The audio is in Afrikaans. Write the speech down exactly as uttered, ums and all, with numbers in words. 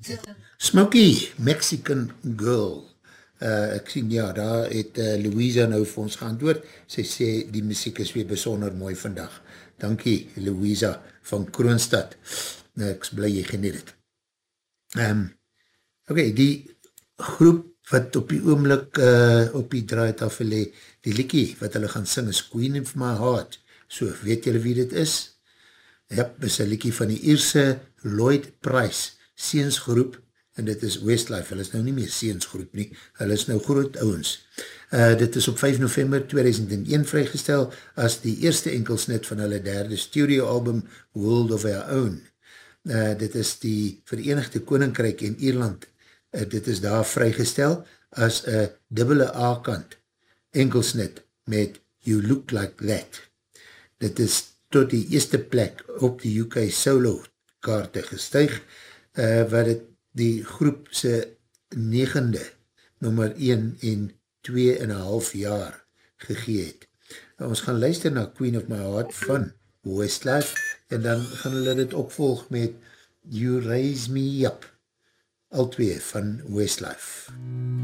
Smokey, Mexican Girl. Uh, ek sien, ja, daar het uh, Louisa nou vir ons geantwoord. Sy sê, die muziek is weer besonder mooi vandag. Dankie, Louisa van Kroonstad. Nou, ek is blij jy geniet het. Um, Oké, okay, die groep wat op die oomlik uh, op die draaitafel le, die liekie wat hulle gaan sing is Queen of My Heart. So, weet julle wie dit is? Ja, is een liekie van die Ierse Lloyd Price seensgroep, en dit is Westlife, hulle is nou nie meer seensgroep nie, hulle is nou groot ouwens. Uh, dit is op vyf November tweeduisend een vrygestel as die eerste enkelsnit van hulle derde studioalbum World of Our Own. Uh, dit is die Verenigde Koninkryk en Ierland, uh, dit is daar vrygestel as een dubbele A-kant enkelsnit met You Look Like That. Dit is tot die eerste plek op die U K solo kaarte gestuig, uh, wat het die groep se negende, nummer een en twee en een half jaar gegee het. Nou, ons gaan luister na Queen of My Heart van Westlife, en dan gaan hulle dit opvolg met You Raise Me Up, al twee van Westlife.